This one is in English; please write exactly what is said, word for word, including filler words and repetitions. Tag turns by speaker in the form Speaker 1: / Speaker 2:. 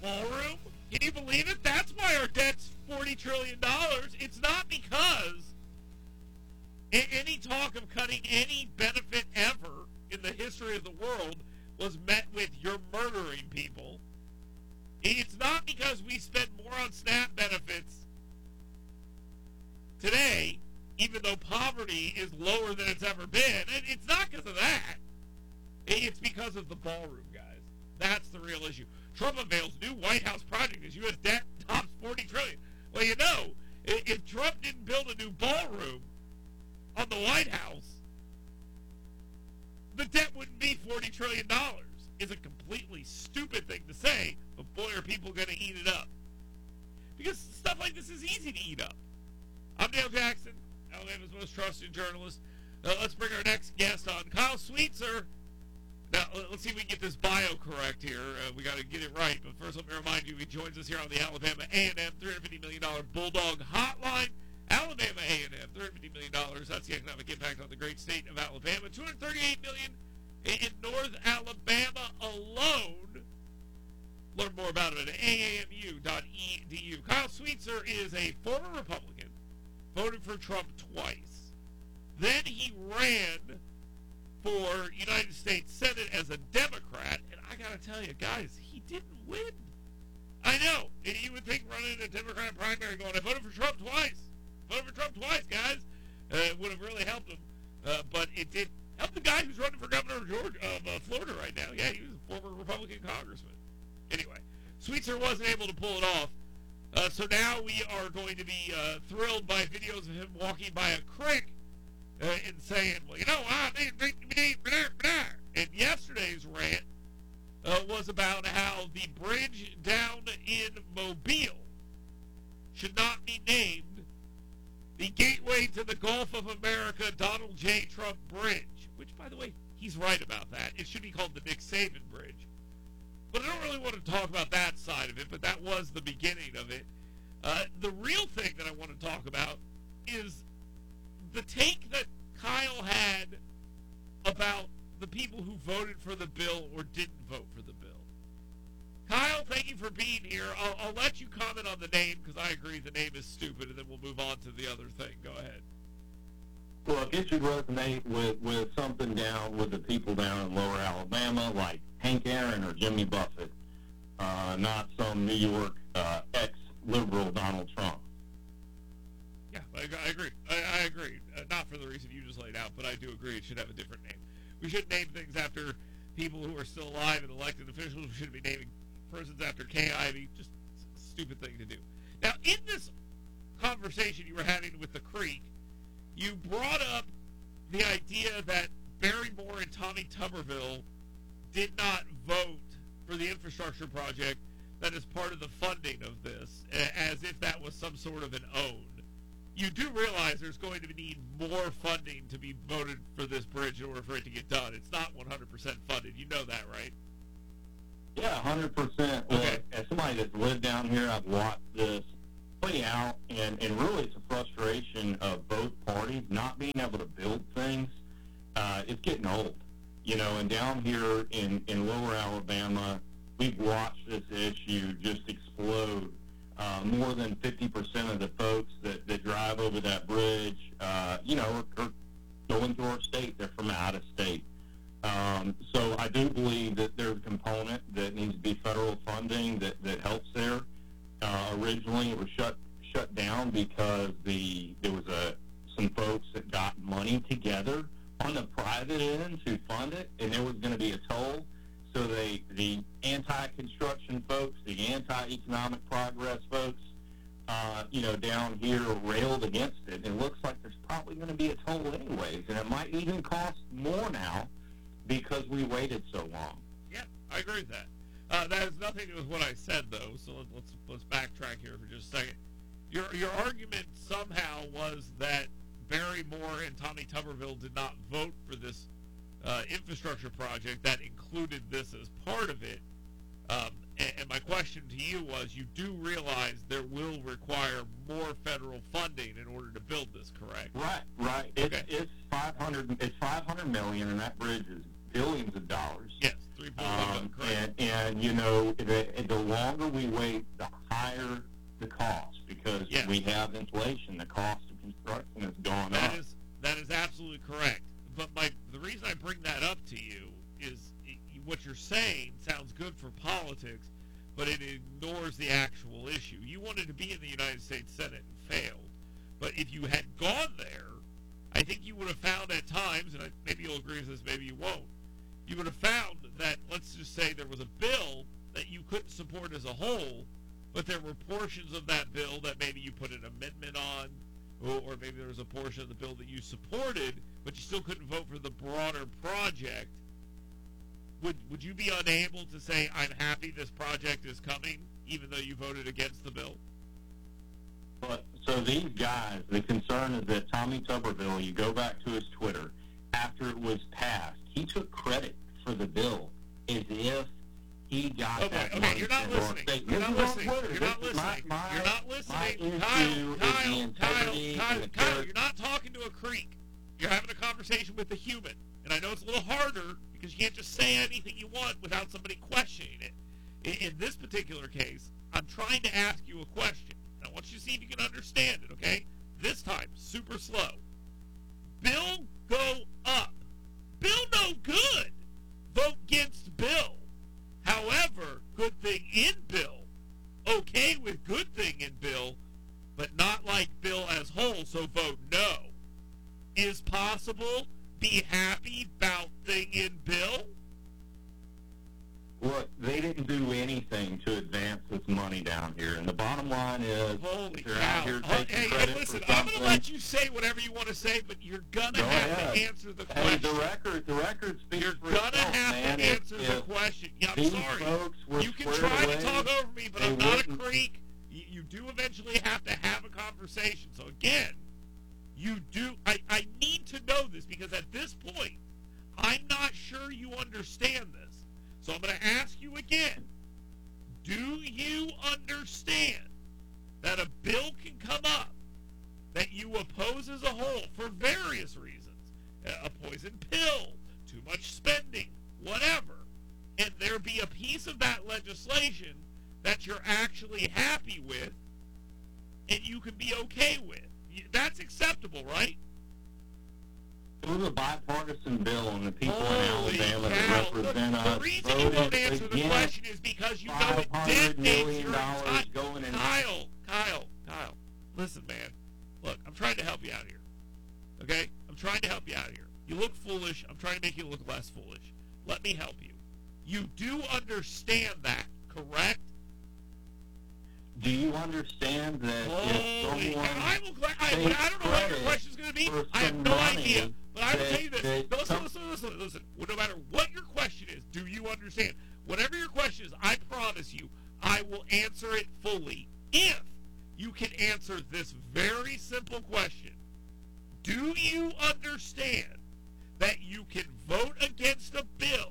Speaker 1: ballroom? Can you believe it? That's why our debt's forty trillion dollars. It's not because any talk of cutting any benefit ever in the history of the world was met with "you're murdering people." It's not because we spend more on SNAP benefits today, even though poverty is lower than it's ever been. And it's not because of that. It's because of the ballroom, guys. That's the real issue. Trump unveils new White House project as U S debt tops forty trillion dollars. Well, you know, if Trump didn't build a new ballroom on the White House, the debt wouldn't be forty trillion dollars. It's a completely stupid thing to say, but boy, are people going to eat it up. Because stuff like this is easy to eat up. I'm Dale Jackson, Alabama's most trusted journalist. Uh, let's bring our next guest on, Kyle Sweetser. Now, let's see if we can get this bio correct here. Uh, we got to get it right. But first, let me remind you, he joins us here on the Alabama A and M three hundred fifty million dollars Bulldog Hotline. Alabama A and M, three hundred fifty million dollars. That's the economic impact on the great state of Alabama. two hundred thirty-eight million dollars in North Alabama alone. Learn more about it at A A M U dot E D U. Kyle Sweetser is a former Republican, voted for Trump twice. Then he ran for United States Senate as a Democrat, and I got to tell you, guys, he didn't win. I know. And you would think running a Democrat primary going, I voted for Trump twice. Voted for Trump twice, guys. Uh, it would have really helped him. Uh, but it did help the guy who's running for governor of Georgia, of uh, Florida right now. Yeah, he was a former Republican congressman. Anyway, Sweetser wasn't able to pull it off. Uh, so now we are going to be uh, thrilled by videos of him walking by a creek uh, and saying, well, you know, I need to drink. And yesterday's rant uh, was about how the bridge down in Mobile should not be named the Gateway to the Gulf of America Donald J. Trump Bridge, which, by the way, he's right about that. It should be called the Nick Saban Bridge. But I don't really want to talk about that side of it, but that was the beginning of it. Uh, the real thing that I want to talk about is the take that Kyle had about the people who voted for the bill or didn't vote for the bill. Kyle, thank you for being here. I'll, I'll let you comment on the name because I agree the name is stupid, and then we'll move on to the other thing. Go ahead.
Speaker 2: Well, it should resonate with, with something down with the people down in lower Alabama, like Hank Aaron or Jimmy Buffett, uh, not some New York uh, ex-liberal Donald Trump.
Speaker 1: Yeah, I, I agree. I, I agree. Uh, not for the reason you just laid out, but I do agree it should have a different name. We should name things after people who are still alive and elected officials. We shouldn't be naming persons after Kay Ivey. Just a stupid thing to do. Now, in this conversation you were having with the Creek, you brought up the idea that Barrymore and Tommy Tuberville did not vote for the infrastructure project that is part of the funding of this, as if that was some sort of an own. You do realize there's going to need more funding to be voted for this bridge in order for it to get done. It's not one hundred percent funded. You know that, right?
Speaker 2: Yeah, one hundred percent.
Speaker 1: Okay.
Speaker 2: Well, as somebody that's lived down here, I've watched this play out, and, and really it's a frustration of both parties not being able to build things. Uh, it's getting old, you know, and down here in, in lower Alabama, we've watched this issue just explode. Uh, more than fifty percent of the folks that, that drive over that bridge, uh, you know, are, are going to our state. They're from out of state. Um, so I do believe that there's a component that needs to be federal funding that, that helps there. Uh, originally, it was shut shut down because the there was a some folks that got money together on the private end to fund it, and there was going to be a toll. So they, the anti-construction folks, the anti-economic progress folks, uh, you know, down here railed against it. It looks like there's probably going to be a toll anyways, and it might even cost more now because we waited so long.
Speaker 1: Yeah, I agree with that. Uh, that has nothing to do with what I said, though. So let's let's, let's backtrack here for just a second. Your your argument somehow was that Barrymore and Tommy Tuberville did not vote for this uh, infrastructure project that included this as part of it. Um, and, and my question to you was, you do realize there will require more federal funding in order to build this, correct?
Speaker 2: Right, right. It's,
Speaker 1: Okay.
Speaker 2: it's five hundred. It's five hundred million, and that bridge is billions of dollars.
Speaker 1: Yes, three it goes up,
Speaker 2: Um,
Speaker 1: correct.
Speaker 2: and, and, you know, the, the longer we wait, the higher the cost, because
Speaker 1: Yes.
Speaker 2: we have inflation. The cost of construction is going
Speaker 1: That
Speaker 2: up.
Speaker 1: is that is absolutely correct. But my the reason I bring that up to you is it, what you're saying sounds good for politics, but it ignores the actual issue. You wanted to be in the United States Senate and failed. But if you had gone there, I think you would have found at times, and I, maybe you'll agree with this, maybe you won't, you would have found that, let's just say there was a bill that you couldn't support as a whole, but there were portions of that bill that maybe you put an amendment on, or, or maybe there was a portion of the bill that you supported, but you still couldn't vote for the broader project. Would would you be unable to say, I'm happy this project is coming, even though you voted against the bill?
Speaker 2: But so these guys, the concern is that Tommy Tuberville, you go back to his Twitter, after it was passed, he took credit for the bill as if he got
Speaker 1: Okay,
Speaker 2: that
Speaker 1: okay,
Speaker 2: money
Speaker 1: you're not
Speaker 2: sent to our
Speaker 1: listening.
Speaker 2: state.
Speaker 1: You're
Speaker 2: This
Speaker 1: not
Speaker 2: is on
Speaker 1: listening.
Speaker 2: Twitter.
Speaker 1: You're
Speaker 2: This
Speaker 1: not
Speaker 2: is my-
Speaker 1: listening.
Speaker 2: my-
Speaker 1: You're not
Speaker 2: my
Speaker 1: listening.
Speaker 2: issue
Speaker 1: Kyle,
Speaker 2: is the
Speaker 1: Kyle, Kyle,
Speaker 2: integrity
Speaker 1: Kyle,
Speaker 2: and the
Speaker 1: Kyle,
Speaker 2: character.
Speaker 1: you're not talking to a creek. You're having a conversation with a human. And I know it's a little harder because you can't just say anything you want without somebody questioning it. In, in this particular case, I'm trying to ask you a question. And I want you to see if you can understand it, okay? This time, super slow. Bill go up. Bill no good. Vote against Bill. However, good thing in Bill. Okay with good thing in Bill, but not like Bill as whole, so vote no. Is possible. Be happy about thing in Bill.
Speaker 2: Look, they didn't do anything to advance this money down here, and the bottom line is
Speaker 1: Holy
Speaker 2: they're
Speaker 1: cow.
Speaker 2: out here
Speaker 1: Oh,
Speaker 2: taking
Speaker 1: hey,
Speaker 2: credit
Speaker 1: hey, listen,
Speaker 2: for
Speaker 1: I'm
Speaker 2: something.
Speaker 1: going to let you say whatever you want to say, but you're going to
Speaker 2: Go
Speaker 1: have
Speaker 2: ahead.
Speaker 1: to answer the
Speaker 2: Hey,
Speaker 1: question.
Speaker 2: the record, the record speaks
Speaker 1: You're
Speaker 2: for
Speaker 1: going to
Speaker 2: itself,
Speaker 1: have
Speaker 2: man.
Speaker 1: to
Speaker 2: If-
Speaker 1: answer
Speaker 2: if
Speaker 1: the question. Yeah, I'm
Speaker 2: these
Speaker 1: sorry.
Speaker 2: folks were
Speaker 1: You can
Speaker 2: squared
Speaker 1: try
Speaker 2: away,
Speaker 1: to talk over me, but
Speaker 2: they
Speaker 1: I'm not a
Speaker 2: wouldn't-
Speaker 1: creek. You, you do eventually have to have a conversation. So again, you do. I, I need to know this because at this point, I'm not sure you understand this. So I'm going to ask you again. Do you understand that a bill can come up that you oppose as a whole for various reasons? A poison pill, too much spending, whatever. And there be a piece of that legislation that you're actually happy with and you can be okay with. That's acceptable, right?
Speaker 2: It was a bipartisan bill, and the people
Speaker 1: Holy
Speaker 2: in Alabama
Speaker 1: cow.
Speaker 2: that represent
Speaker 1: the,
Speaker 2: us
Speaker 1: the reason you won't
Speaker 2: voted
Speaker 1: answer the
Speaker 2: against
Speaker 1: question is because you know
Speaker 2: five
Speaker 1: it
Speaker 2: hundred
Speaker 1: dictates
Speaker 2: million
Speaker 1: your
Speaker 2: dollars
Speaker 1: entire...
Speaker 2: going in.
Speaker 1: Kyle, Kyle, Kyle, listen, man. Look, I'm trying to help you out here. Okay? I'm trying to help you out here. You look foolish. I'm trying to make you look less foolish. Let me help you. You do understand that, correct?
Speaker 2: Do you understand that
Speaker 1: Holy
Speaker 2: if
Speaker 1: cow.
Speaker 2: someone
Speaker 1: I will. I, I,
Speaker 2: takes
Speaker 1: I don't know what your
Speaker 2: credit
Speaker 1: question's going to be.
Speaker 2: for
Speaker 1: I have
Speaker 2: some
Speaker 1: no
Speaker 2: money
Speaker 1: idea. But I will
Speaker 2: that-
Speaker 1: tell you this.
Speaker 2: that
Speaker 1: Listen,
Speaker 2: some-
Speaker 1: listen, listen, listen. Well, no matter what your question is, do you understand? Whatever your question is, I promise you, I will answer it fully if you can answer this very simple question. Do you understand that you can vote against a bill